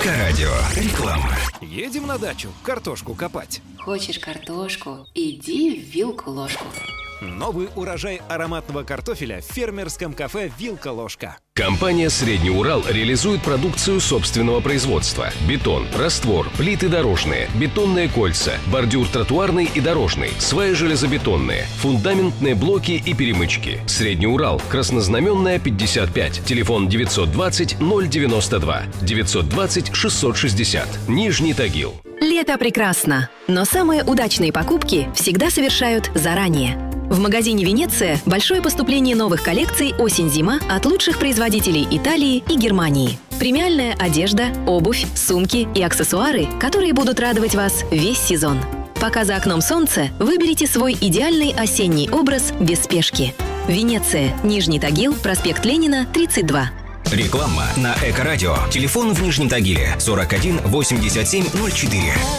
Эко-радио. Реклама. Едем на дачу картошку копать. Хочешь картошку? Иди в вилку-ложку. Новый урожай ароматного картофеля в фермерском кафе «Вилка-ложка». Компания «Средний Урал» реализует продукцию собственного производства. Бетон, раствор, плиты дорожные, бетонные кольца, бордюр тротуарный и дорожный, сваи железобетонные, фундаментные блоки и перемычки. «Средний Урал», Краснознаменная, 55, телефон 920-092, 920-660, Нижний Тагил. Лето прекрасно, но самые удачные покупки всегда совершают заранее. В магазине «Венеция» большое поступление новых коллекций осень-зима от лучших производителей Италии и Германии. Премиальная одежда, обувь, сумки и аксессуары, которые будут радовать вас весь сезон. Пока за окном солнце, выберите свой идеальный осенний образ без спешки. «Венеция», Нижний Тагил, проспект Ленина, 32. Реклама на Эко-радио. Телефон в Нижнем Тагиле 41 87 04.